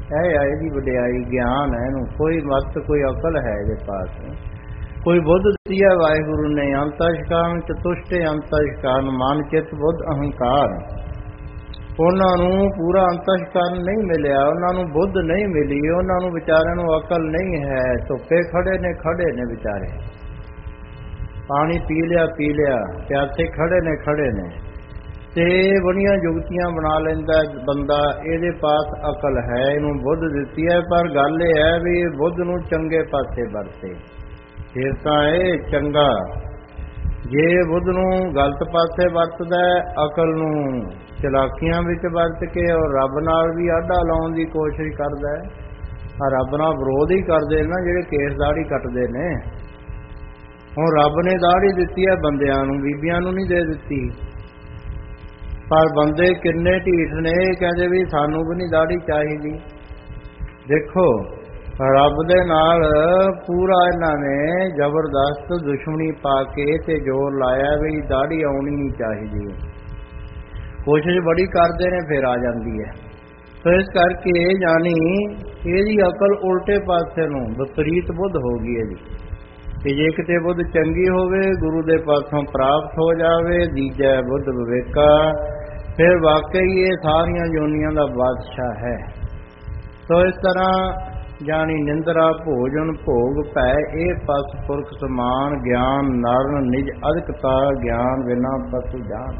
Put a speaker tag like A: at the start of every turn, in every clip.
A: ਇਹ ਆਏ ਦੀ ਵਡਿਆਈ ਗਿਆਨ ਹੈ ਇਹਨੂੰ, ਕੋਈ ਮਤ ਕੋਈ ਅਕਲ ਹੈ ਇਹਦੇ ਪਾਸ, ਕੋਈ ਬੁੱਧ ਦਿੱਤੀ ਹੈ ਵਾਹਿਗੁਰੂ ਨੇ। ਅੰਤਸ਼ਕਾਨ ਚਤੁਸ਼ਟੇ ਅੰਤਸ਼ਕਾਨ, ਮਨ ਚਿੱਤ ਬੁੱਧ ਅਹੰਕਾਰ, ਉਹਨਾਂ ਨੂੰ ਪੂਰਾ ਅੰਤਸ਼ਕਾਨ ਨਹੀਂ ਮਿਲਿਆ, ਉਹਨਾਂ ਨੂੰ ਬੁੱਧ ਨਹੀਂ ਮਿਲੀ, ਉਹਨਾਂ ਨੂੰ ਵਿਚਾਰਿਆਂ ਨੂੰ ਅਕਲ ਨਹੀਂ ਹੈ। ਧੁੱਪੇ ਖੜੇ ਨੇ ਵਿਚਾਰੇ, ਪਾਣੀ ਪੀ ਲਿਆ ਪਿਆਸੇ ਖੜੇ ਨੇ ਤੇ ਬੜੀਆਂ ਜੁਗਤੀਆਂ ਬਣਾ ਲੈਂਦਾ ਬੰਦਾ। ਇਹਦੇ ਪਾਸ ਅਕਲ ਹੈ, ਇਹਨੂੰ ਬੁੱਧ ਦਿੱਤੀ ਹੈ, ਪਰ ਗੱਲ ਇਹ ਹੈ ਵੀ ਬੁੱਧ ਨੂੰ ਚੰਗੇ ਪਾਸੇ ਵਰਤੇ ਫਿਰ ਤਾਂ ਇਹ ਚੰਗਾ। ਜੇ ਬੁੱਧ ਨੂੰ ਗਲਤ ਪਾਸੇ ਵਰਤਦਾ, ਅਕਲ ਨੂੰ ਚਲਾਕੀਆਂ ਵਿੱਚ ਵਰਤ ਕੇ ਔਰ ਰੱਬ ਨਾਲ ਵੀ ਆਡਾ ਲਾਉਣ ਦੀ ਕੋਸ਼ਿਸ਼ ਕਰਦਾ ਹੈ। ਰੱਬ ਨਾਲ ਵਿਰੋਧ ਹੀ ਕਰਦੇ ਨਾ ਜਿਹੜੇ ਕੇਸ ਦਾੜੀ ਕੱਟਦੇ ਨੇ। ਹੁਣ ਰੱਬ ਨੇ ਦਾੜੀ ਦਿੱਤੀ ਹੈ ਬੰਦਿਆਂ ਨੂੰ, ਬੀਬੀਆਂ ਨੂੰ ਨਹੀਂ ਦੇ ਦਿੱਤੀ। ਪਰ ਬੰਦੇ ਕਿੰਨੇ ਢੀਠ ਨੇ, ਕਹਿੰਦੇ ਵੀ ਸਾਨੂੰ ਵੀ ਨਹੀਂ ਦਾੜੀ ਚਾਹੀਦੀ। ਦੇਖੋ ਰੱਬ ਦੇ ਨਾਲ ਪੂਰਾ ਇਹਨਾਂ ਨੇ ਜ਼ਬਰਦਸਤ ਦੁਸ਼ਮਣੀ ਪਾ ਕੇ ਤੇ ਜ਼ੋਰ ਲਾਇਆ ਵੀ ਦਾੜੀ ਆਉਣੀ ਨਹੀਂ ਚਾਹੀਦੀ। ਕੋਸ਼ਿਸ਼ ਬੜੀ ਕਰਦੇ ਨੇ, ਫਿਰ ਆ ਜਾਂਦੀ ਹੈ। ਸੋ ਇਸ ਕਰਕੇ ਜਾਨੀ ਇਹਦੀ ਅਕਲ ਉਲਟੇ ਪਾਸੇ ਨੂੰ ਵਿਪਰੀਤ ਬੁੱਧ ਹੋ ਗਈ ਹੈ ਜੀ। ਕਿ ਜੇ ਕਿਤੇ ਬੁੱਧ ਚੰਗੀ ਹੋਵੇ, ਗੁਰੂ ਦੇ ਪਾਸੋਂ ਪ੍ਰਾਪਤ ਹੋ ਜਾਵੇ, ਦੀਜੈ ਬੁੱਧ ਵਿਵੇਕਾ, ਫਿਰ ਵਾਕਈ ਇਹ ਸਾਰੀਆਂ ਜੋਨੀਆਂ ਦਾ ਬਾਦਸ਼ਾਹ ਹੈ। ਸੋ ਇਸ ਤਰ੍ਹਾਂ ਜਾਣੀ ਨਿੰਦਰਾ ਭੋਜਨ ਭੋਗ ਭੈ, ਇਹ ਪਸ ਪੁਰਖ ਸਮਾਨ, ਗਿਆਨ ਨਰਨ ਨਿਜ ਅਧਿਕਤਾ, ਗਿਆਨ ਬਿਨਾ ਪਸੁ ਜਾਨ।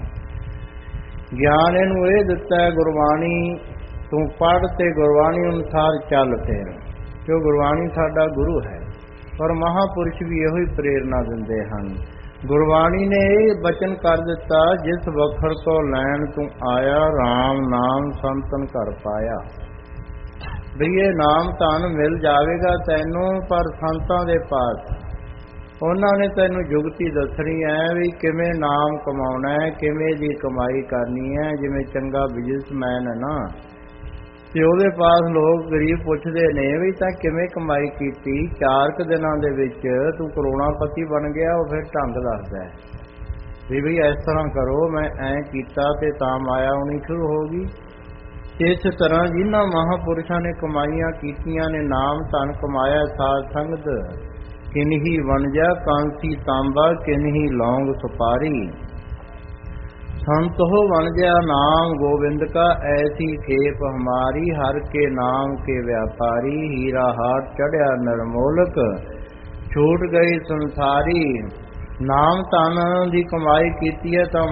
A: ਗਿਆਨ ਇਹਨੂੰ ਇਹ ਦਿੱਤਾ ਹੈ ਗੁਰਬਾਣੀ ਤੂੰ ਪੜ੍ਹ ਤੇ ਗੁਰਬਾਣੀ ਅਨੁਸਾਰ ਚੱਲ ਫਿਰ, ਕਿਉਂ ਗੁਰਬਾਣੀ ਸਾਡਾ ਗੁਰੂ ਹੈ। ਪਰ ਮਹਾਂਪੁਰਸ਼ ਵੀ ਇਹੋ ਹੀ ਪ੍ਰੇਰਨਾ ਦਿੰਦੇ ਹਨ। ਗੁਰਬਾਣੀ ਨੇ ਇਹ ਬਚਨ ਕਰ ਦਿੱਤਾ, ਜਿਸ ਵਖਰ ਕੋ ਲੈਣ ਤੂੰ ਆਇਆ, ਰਾਮ ਨਾਮ ਸੰਤਨ ਘਰ ਪਾਇਆ। ਵੀ ਇਹ ਨਾਮ ਧਨ ਮਿਲ ਜਾਵੇਗਾ ਤੈਨੂੰ, ਪਰ ਸੰਤਾਂ ਦੇ ਪਾਸ ਉਹਨਾਂ ਨੇ ਤੈਨੂੰ ਜੁਗਤੀ ਦੱਸਣੀ ਹੈ ਵੀ ਕਿਵੇਂ ਨਾਮ ਕਮਾਉਣਾ ਹੈ, ਕਿਵੇਂ ਦੀ ਕਮਾਈ ਕਰਨੀ ਹੈ। ਜਿਵੇਂ ਚੰਗਾ ਬਿਜ਼ਨਸਮੈਨ ਹੈ ਨਾ, ਤੇ ਉਹਦੇ ਪਾਸ ਲੋਕ ਗਰੀਬ ਪੁੱਛਦੇ ਨੇ ਵੀ ਤਾਂ ਕਿਵੇਂ ਕਮਾਈ ਕੀਤੀ, 4 ਦਿਨਾਂ ਦੇ ਵਿੱਚ ਤੂੰ ਕਰੋੜਾਪਤੀ ਬਣ ਗਿਆ। ਉਹ ਫਿਰ ਢੰਗ ਦੱਸਦਾ ਹੈ ਵੀ ਬਈ ਇਸ ਤਰ੍ਹਾਂ ਕਰੋ, ਮੈਂ ਐਂ ਕੀਤਾ ਤੇ ਤਾਂ ਮਾਇਆ ਆਉਣੀ ਸ਼ੁਰੂ ਹੋ ਗਈ। ਇਸ ਤਰ੍ਹਾਂ ਜਿਨ੍ਹਾਂ ਮਹਾਂਪੁਰਸ਼ਾਂ ਨੇ ਕਮਾਈਆਂ ਕੀਤੀਆਂ ਨੇ, ਨਾਮ ਧਨ ਕਮਾਇਆ, ਸਾਧ ਸੰਗਤ ਕਿਨਹੀ ਵਣਜਾ, ਕਾਂਸੀ ਤਾਂਬਾ ਕਿਨਹੀ ਲੌਂਗ ਸੁਪਾਰੀ। संत हो बन गया नाम गोविंद का, ऐसी खेप हमारी, हर के नाम के व्यापारी। हीरा हाट चढ़िया नरमोलक, छूट गई संसारी। नाम धन की कमाई की है तो